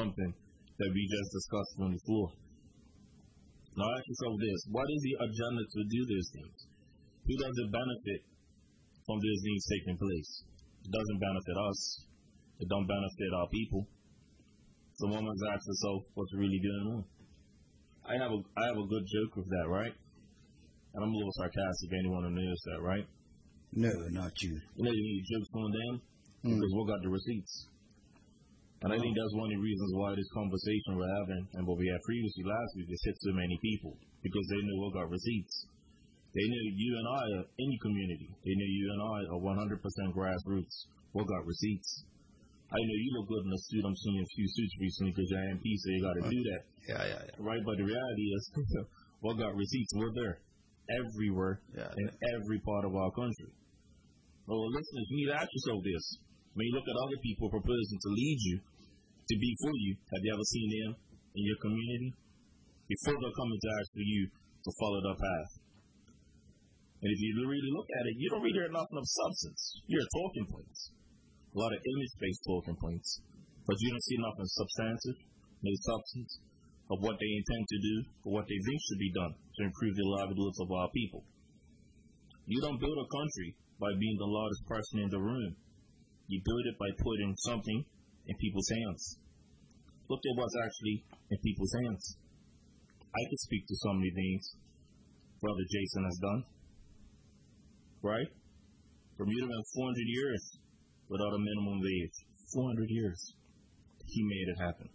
something that we just discussed on the floor. Now ask yourself this: what is the agenda to do these things? Who does it benefit from these things taking place? It doesn't benefit us. It don't benefit our people. So one must ask herself, what's really going on? I have a good joke with that, right? And I'm a little sarcastic. Anyone who knows that, right? No, not you. You know, you need jokes on them because we got the receipts. And I think that's one of the reasons why this conversation we're having and what we had previously last week has hit so many people, because they know we got receipts. They know you and I are in the community. They know you and I are 100% grassroots. We got receipts. I know you look good in a suit. I'm seeing a few suits recently because your MP said you got to do that. Yeah. Right, but the reality is, we got receipts. We're there everywhere in every part of our country. Well, listeners, you need to ask yourself this. When you look at other people proposing to lead you, to be for you, have you ever seen them in your community? Before they're coming to ask for you to follow their path. And if you really look at it, you don't really hear nothing of substance. You hear talking points. A lot of image-based talking points. But you don't see nothing substantive, no substance of what they intend to do or what they think should be done to improve the livelihoods of our people. You don't build a country by being the loudest person in the room. You build it by putting something in people's hands. Look at what's actually in people's hands. I could speak to some of the things Brother Jason has done. Right? Bermuda went 400 years without a minimum wage. 400 years. He made it happen.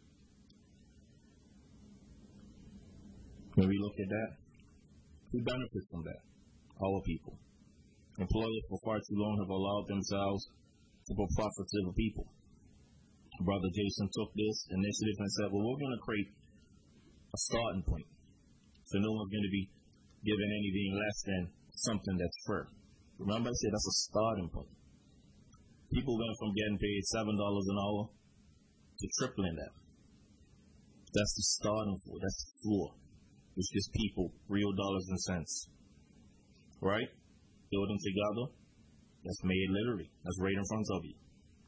When we look at that, who benefits from that? Our people. Employers for far too long have allowed themselves to put profits over people. Brother Jason took this initiative and said, well, we're going to create a starting point. So no one's going to be given anything less than something that's fair. Remember I said that's a starting point. People went from getting paid $7 an hour to tripling that. That's the starting floor. That's the floor. It's just people, real dollars and cents. Right? Building together. That's made literally. That's right in front of you.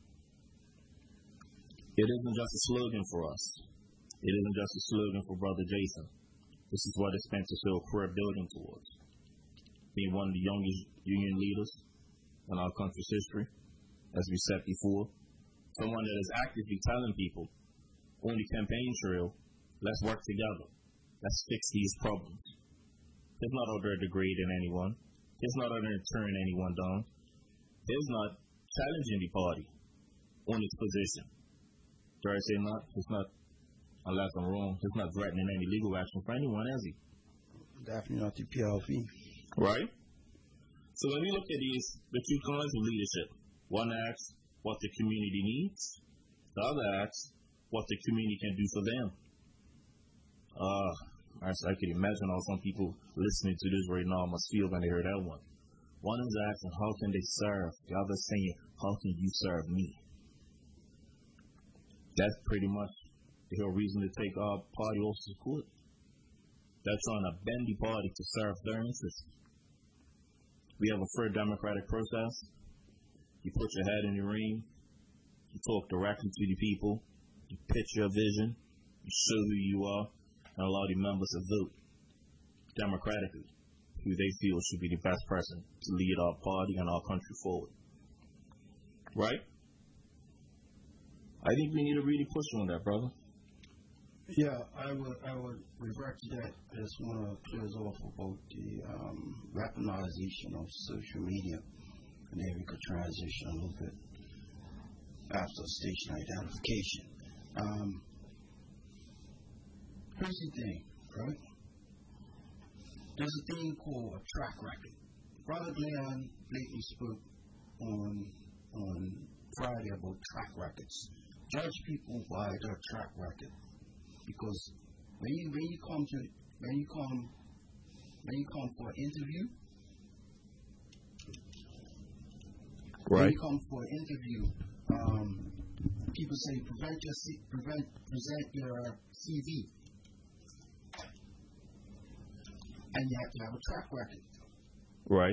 It isn't just a slogan for us. It isn't just a slogan for Brother Jason. This is what it's meant to show we're building towards. Being one of the youngest union leaders in our country's history, as we said before. Someone that is actively telling people on the campaign trail, let's work together. Let's fix these problems. It's not out there degrading anyone. It's not out there turning anyone down. It's not challenging the party on its position. Dare I say not? It's not, unless I'm wrong, it's not threatening any legal action for anyone, is he? Definitely not the PLP. Right? So when we look at the two kinds of leadership, one asks what the community needs, the other asks what the community can do for them. I can imagine how some people listening to this right now must feel when they hear that one. One is asking, how can they serve? The other is saying, how can you serve me? That's pretty much the whole reason to take our party off to court. They're trying to bend the party to serve their interests. We have a fair democratic process. You put your head in the ring. You talk directly to the people. You pitch your vision. You show who you are. And allow the members to vote democratically who they feel should be the best person to lead our party and our country forward. Right? I think we need to really push on that, brother. Yeah, I would revert to that. I just want to close off about the weaponization of social media, and then we could transition a little bit after station identification. Here's the thing, right? There's a thing called a track record. Brother Glenn lately spoke on Friday about track records. Judge people by their track record, because when you come for an interview, right? When you come for an interview, people say present your CV. And you have to have a track record. Right.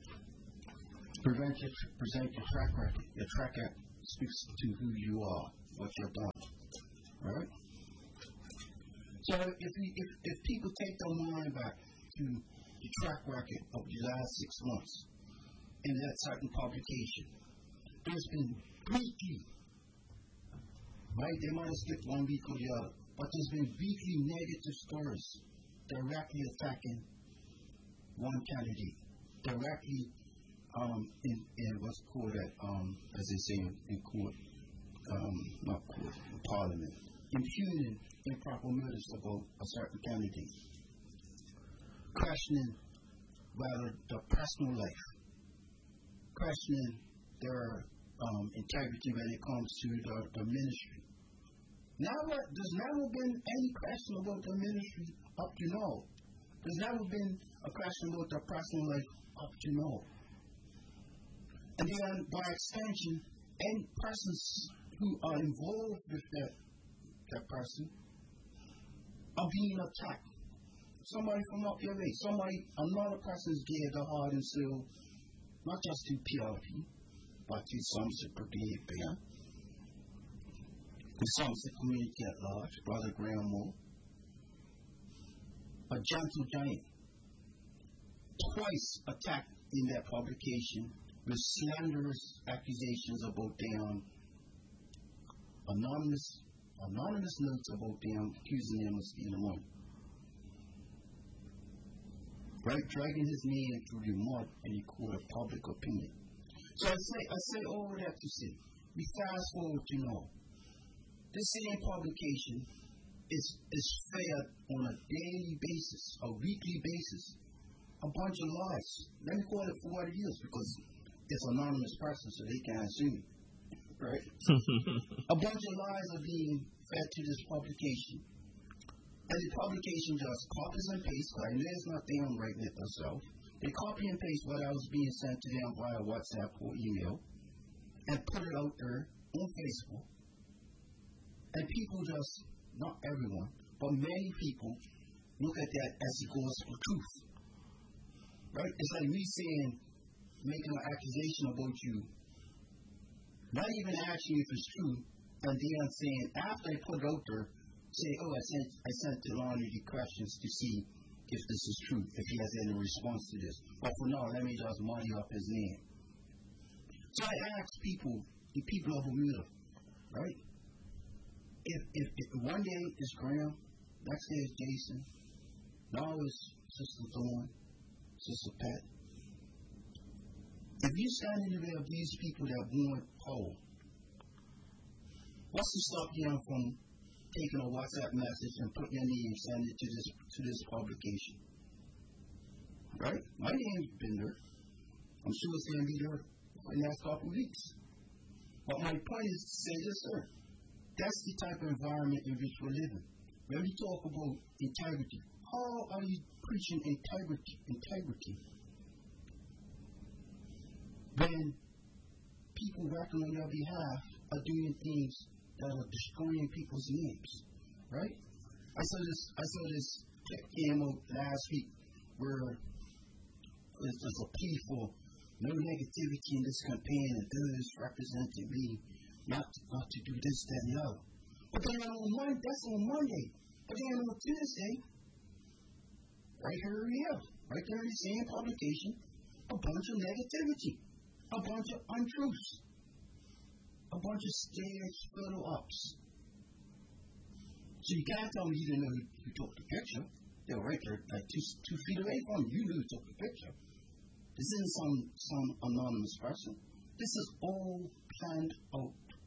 Present your track record. Your track record speaks to who you are. what you've done, right? So if people take their mind back to the track record of the last 6 months in that certain publication, there's been weekly, right? They might have skipped 1 week or the other, but there's been weekly negative stories directly attacking one candidate, directly in what's called that, as they say in court, not court, parliament, impugning improper motives about a certain candidate, questioning rather the personal life, questioning their integrity when it comes to the ministry. There's never been any question about the ministry up to now. There's never been a question about their personal life up to now. And then, by extension, any persons who are involved with that person are being attacked. Somebody from up your way, another person's gave the heart and soul, not just to PRP, but to some brigade there, to some community at large, Brother Graham Moore, a gentle giant, twice attacked in that publication with slanderous accusations about them, anonymous notes about them, accusing them of stealing money. Right, dragging his name through the mud in the court of public opinion. So I say all that to say, we fast forward to now. This same publication is fed on a daily basis, a weekly basis, a bunch of lies. Let me call it for what it is, because it's an anonymous person, so they can't sue me. Right? A bunch of lies are being fed to this publication. And the publication just copies and pastes, because I know it's not them writing it themselves. They copy and paste what else being sent to them via WhatsApp or email and put it out there on Facebook. And people just, not everyone, but many people look at that as the gospel truth. Right? It's like me saying, making an accusation about you, not even asking if it's true, and then saying, after I put it out there, say, I sent Delani the questions to see if this is true, if he has any response to this. But for now, let me just muddy up his name. So I asked people, the people of Bermuda, right? If one day is Graham, next day is Jason, now is Sister Dawn, Sister Pat. If you stand in the way of these people that want power, what's to stop them from taking a WhatsApp message and putting your name, send it to this publication? Right? My name's been there. I'm sure it's going to be there for the next couple of weeks. But my point is to say this, sir. That's the type of environment in which we're living. When we talk about integrity, how are you preaching integrity? When people working on your behalf are doing things that are destroying people's names, right? I saw this clip came out last week where there's a plea for no negativity in this campaign and those representing me not to do this, that, and the other. But then that's on Monday. But then on Tuesday, right here we have, right there in the same publication, a bunch of negativity, a bunch of untruths, a bunch of staged photo-ops. So you can't tell me you didn't know who took the picture. They were right there, like 2 feet away from you. You knew who took the picture. This isn't some anonymous person. This is all planned out.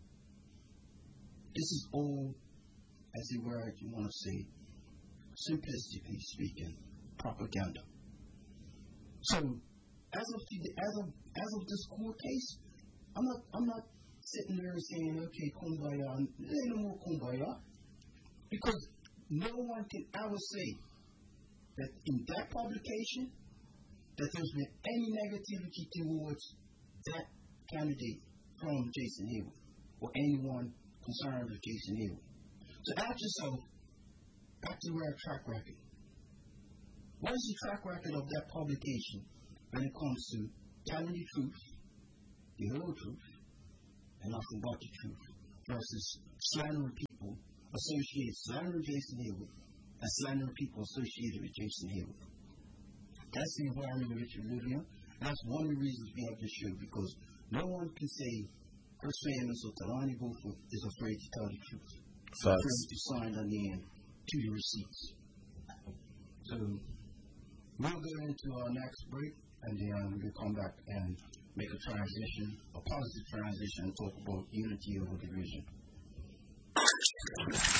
This is all, as a word you want to say, simplistically speaking, propaganda. So, as of this court case, I'm not sitting there saying, okay, kumbaya. There ain't no more kumbaya, because no one can ever say that in that publication that there's been any negativity towards that candidate from Jason Hayward or anyone concerned with Jason Hayward. So ask yourself, back to our track record. What is the track record of that publication when it comes to telling the truth, the whole truth, and nothing but the truth? versus slandering people associated, slandering Jason Haywood, and slandering people associated with Jason Haywood. That's the environment in which we live in. That's one of the reasons we have this show, because no one can say Chris Famous or Talani Beaufort is afraid to tell the truth. Afraid to sign their name to the receipts. So we'll go into our next break, and then we'll come back and make a transition, a positive transition, and talk about unity over division.